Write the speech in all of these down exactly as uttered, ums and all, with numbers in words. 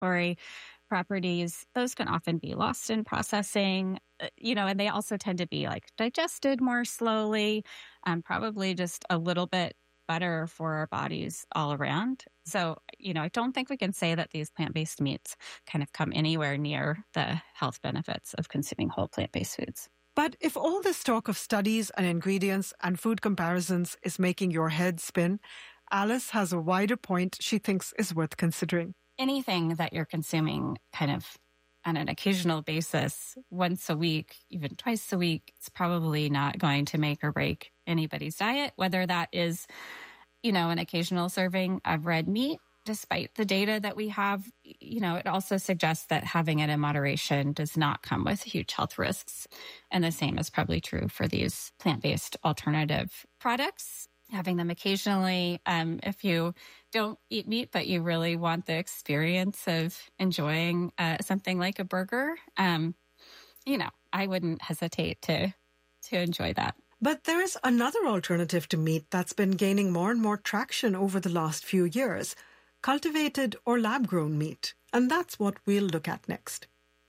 anti-inflammatory properties. Those can often be lost in processing, you know, and they also tend to be like digested more slowly, um, probably just a little bit better for our bodies all around. So, you know, I don't think we can say that these plant-based meats kind of come anywhere near the health benefits of consuming whole plant-based foods. But if all this talk of studies and ingredients and food comparisons is making your head spin, Alice has a wider point she thinks is worth considering. Anything that you're consuming kind of on an occasional basis, once a week, even twice a week, it's probably not going to make or break anybody's diet, whether that is, you know, an occasional serving of red meat. Despite the data that we have, you know, it also suggests that having it in moderation does not come with huge health risks. And the same is probably true for these plant-based alternative products. Having them occasionally, um, if you don't eat meat, but you really want the experience of enjoying uh, something like a burger, um, you know, I wouldn't hesitate to to enjoy that. But there is another alternative to meat that's been gaining more and more traction over the last few years: cultivated or lab-grown meat. And that's what we'll look at next.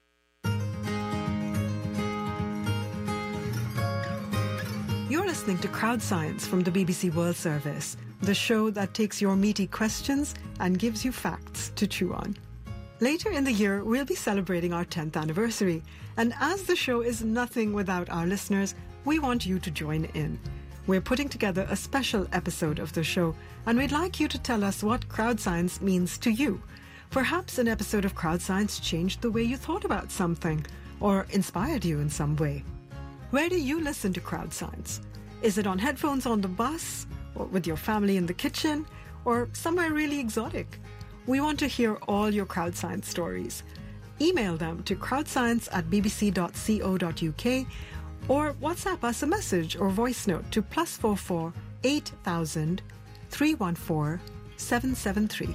You're listening to Crowd Science from the B B C World Service, the show that takes your meaty questions and gives you facts to chew on. Later in the year, we'll be celebrating our tenth anniversary. And as the show is nothing without our listeners, we want you to join in. We're putting together a special episode of the show, and we'd like you to tell us what crowd science means to you. Perhaps an episode of Crowd Science changed the way you thought about something, or inspired you in some way. Where do you listen to Crowd Science? Is it on headphones on the bus, or with your family in the kitchen, or somewhere really exotic? We want to hear all your Crowd Science stories. Email them to crowdscience at bbc dot co dot uk, or WhatsApp us a message or voice note to plus four four eight thousand three one four seven seven three.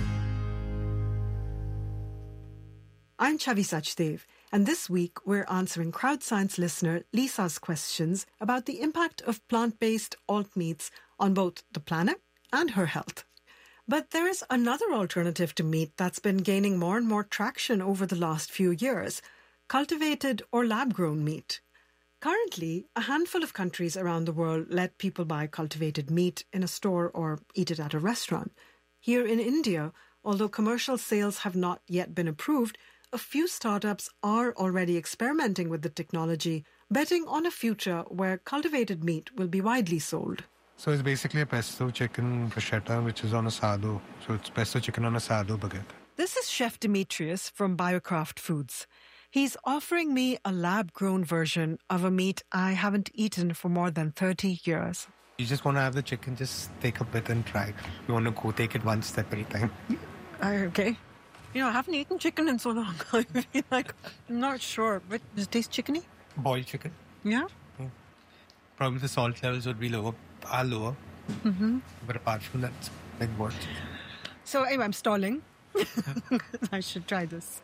I'm Chavi Sachdev, and this week we're answering Crowd Science listener Lisa's questions about the impact of plant-based alt meats on both the planet and her health. But there is another alternative to meat that's been gaining more and more traction over the last few years: cultivated or lab-grown meat. Currently, a handful of countries around the world let people buy cultivated meat in a store or eat it at a restaurant. Here in India, although commercial sales have not yet been approved, a few startups are already experimenting with the technology, betting on a future where cultivated meat will be widely sold. So it's basically a pesto chicken bruschetta, which is on a sardo. So it's pesto chicken on a sardo baguette. This is Chef Demetrius from Biocraft Foods. He's offering me a lab-grown version of a meat I haven't eaten for more than thirty years. You just want to have the chicken, just take a bit and try. You want to go take it one step at a time. Okay. You know, I haven't eaten chicken in so long. I feel like, I'm not sure. But does it taste chickeny? Boiled chicken. Yeah? yeah. Probably the salt levels would be lower, are lower. Mm-hmm. But apart from that, it's like what? So anyway, I'm stalling. I should try this.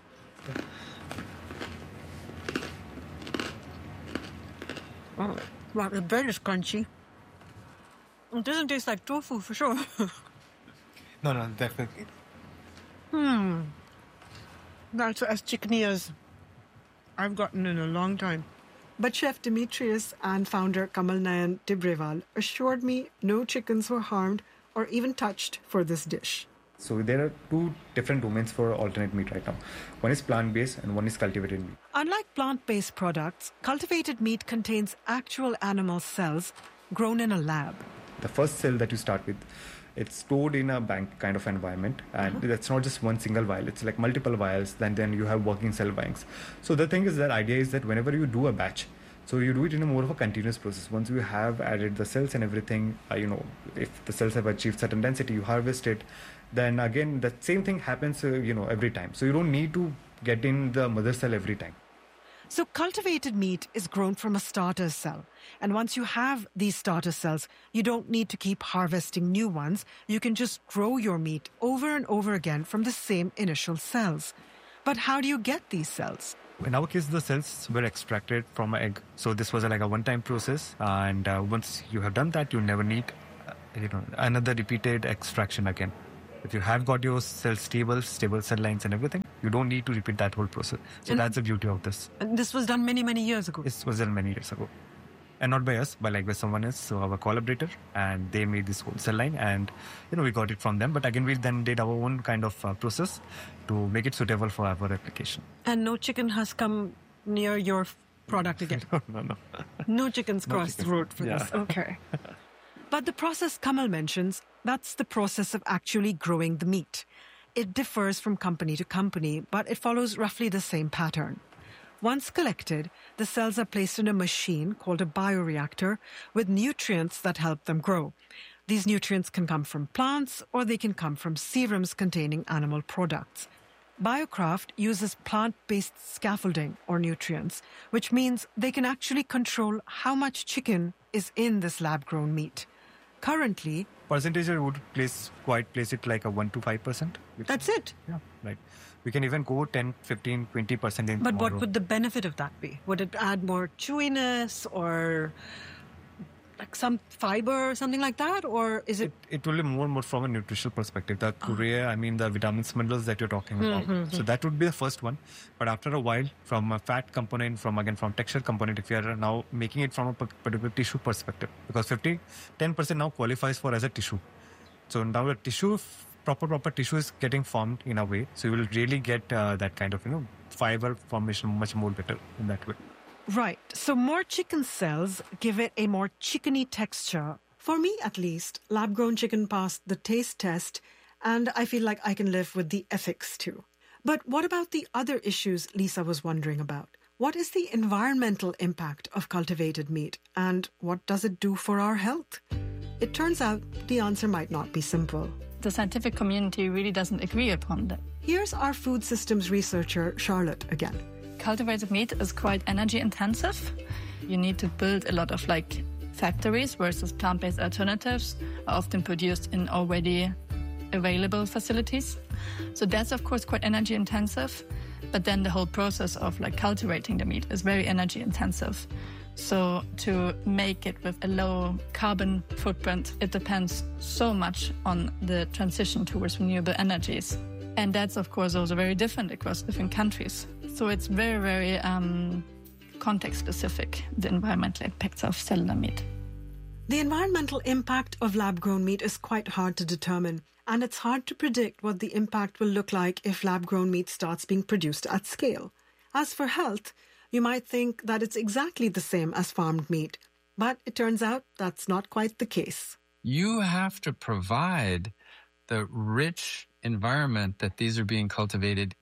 Oh, wow, the bread is crunchy. It doesn't taste like tofu for sure. No, no, definitely. Hmm. That's as chickeny as I've gotten in a long time. But Chef Demetrius and founder Kamal Nayan Tibrewal assured me no chickens were harmed or even touched for this dish. So there are two different domains for alternate meat right now. One is plant-based and one is cultivated meat. Unlike plant-based products, cultivated meat contains actual animal cells grown in a lab. The first cell that you start with, it's stored in a bank kind of environment, and uh-huh. that's not just one single vial, it's like multiple vials, then then you have working cell banks. So the thing is, that idea is that whenever you do a batch, so you do it in a more of a continuous process. Once you have added the cells and everything, uh, you know, if the cells have achieved certain density, you harvest it, then again the same thing happens, uh, you know, every time. So you don't need to get in the mother cell every time. So cultivated meat is grown from a starter cell. And once you have these starter cells, you don't need to keep harvesting new ones. You can just grow your meat over and over again from the same initial cells. But how do you get these cells? In our case, the cells were extracted from an egg. So this was a, like a one-time process. And uh, once you have done that, you never need uh, you know, another repeated extraction again. If you have got your cells stable, stable cell lines and everything, you don't need to repeat that whole process. So and, that's the beauty of this. And this was done many, many years ago. This was done many years ago. And not by us, but like by someone else, so our collaborator, and they made this whole cell line, and you know we got it from them. But again, we then did our own kind of uh, process to make it suitable for our application. And no chicken has come near your product again. no, no, no. No chickens No crossed chicken. the road for Yeah. this. Okay. But the process Kamal mentions, that's the process of actually growing the meat. It differs from company to company, but it follows roughly the same pattern. Once collected, the cells are placed in a machine called a bioreactor with nutrients that help them grow. These nutrients can come from plants or they can come from serums containing animal products. BioCraft uses plant-based scaffolding or nutrients, which means they can actually control how much chicken is in this lab-grown meat. Currently, Percentage I would place quite place it like a one to five percent. that's it. Yeah, right. We can even go ten, fifteen, twenty percent in But tomorrow. what would the benefit of that be? Would it add more chewiness or like some fiber or something like that? Or is it... It, it will be more and more from a nutritional perspective. The urea, I mean the vitamins, minerals that you're talking about. Mm-hmm. So that would be the first one. But after a while, from a fat component, from again from texture component, if you are now making it from a particular tissue perspective, because fifty, ten percent now qualifies for as a tissue. So now the tissue, proper proper tissue is getting formed in a way. So you will really get uh, that kind of you know fiber formation much more better in that way. Right. So more chicken cells give it a more chickeny texture. For me, at least, lab-grown chicken passed the taste test, and I feel like I can live with the ethics too. But what about the other issues Lisa was wondering about? What is the environmental impact of cultivated meat, and what does it do for our health? It turns out the answer might not be simple. The scientific community really doesn't agree upon that. Here's our food systems researcher, Charlotte, again. Cultivated meat is quite energy intensive. You need to build a lot of like factories, versus plant-based alternatives are often produced in already available facilities. So that's of course quite energy intensive, but then the whole process of like cultivating the meat is very energy intensive. So to make it with a low carbon footprint, it depends so much on the transition towards renewable energies. And that's, of course, also very different across different countries. So it's very, very um, context-specific, the environmental impacts of cellular meat. The environmental impact of lab-grown meat is quite hard to determine, and it's hard to predict what the impact will look like if lab-grown meat starts being produced at scale. As for health, you might think that it's exactly the same as farmed meat, but it turns out that's not quite the case. You have to provide the rich environment that these are being cultivated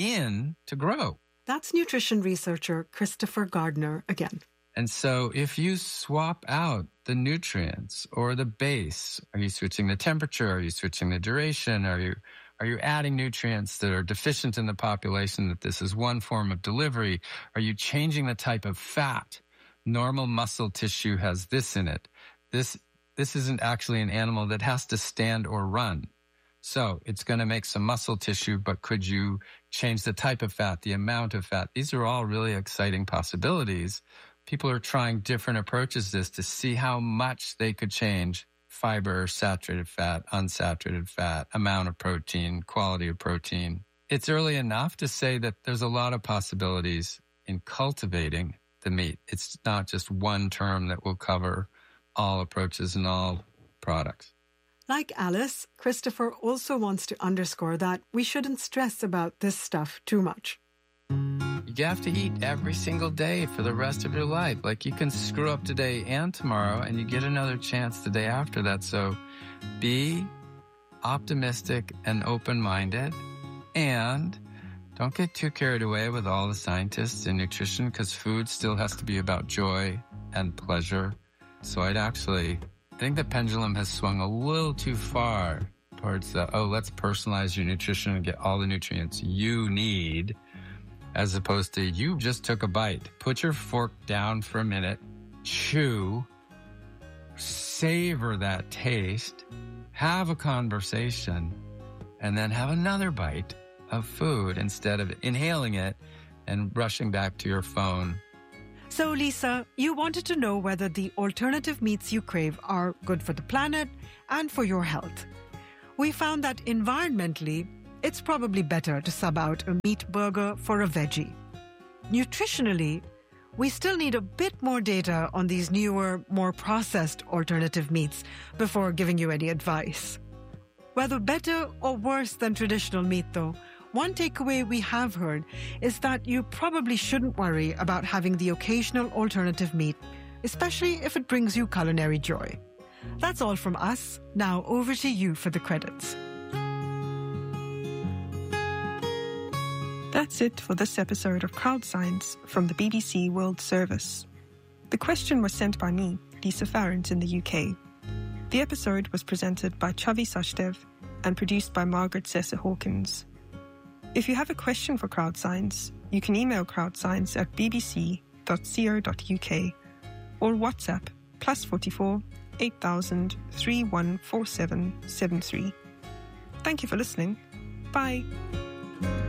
in to grow. That's nutrition researcher Christopher Gardner again. And so if you swap out the nutrients or the base, are you switching the temperature? Are you switching the duration? Are you are you adding nutrients that are deficient in the population, that this is one form of delivery? Are you changing the type of fat? Normal muscle tissue has this in it. This this isn't actually an animal that has to stand or run. So it's going to make some muscle tissue, but could you change the type of fat, the amount of fat? These are all really exciting possibilities. People are trying different approaches to this to see how much they could change fiber, saturated fat, unsaturated fat, amount of protein, quality of protein. It's early enough to say that there's a lot of possibilities in cultivating the meat. It's not just one term that will cover all approaches and all products. Like Alice, Christopher also wants to underscore that we shouldn't stress about this stuff too much. You have to eat every single day for the rest of your life. Like you can screw up today and tomorrow, and you get another chance the day after that. So be optimistic and open-minded, and don't get too carried away with all the scientists in nutrition, because food still has to be about joy and pleasure. So I'd actually... I think the pendulum has swung a little too far towards the, oh, let's personalize your nutrition and get all the nutrients you need, as opposed to you just took a bite. Put your fork down for a minute, chew, savor that taste, have a conversation, and then have another bite of food instead of inhaling it and rushing back to your phone. So, Lisa, you wanted to know whether the alternative meats you crave are good for the planet and for your health. we found that environmentally, it's probably better to sub out a meat burger for a veggie. Nutritionally, we still need a bit more data on these newer, more processed alternative meats before giving you any advice. Whether better or worse than traditional meat, though, one takeaway we have heard is that you probably shouldn't worry about having the occasional alternative meat, especially if it brings you culinary joy. That's all from us. Now over to you for the credits. That's it for this episode of Crowd Science from the B B C World Service. The question was sent by me, Lisa Farrant, in the U K. The episode was presented by Chavi Sachdev and produced by Margaret Sessa Hawkins. If you have a question for Crowd Science, you can email crowdscience at b b c dot co dot u k or WhatsApp plus forty-four, eight thousand, three one four seven seven three. Thank you for listening. Bye.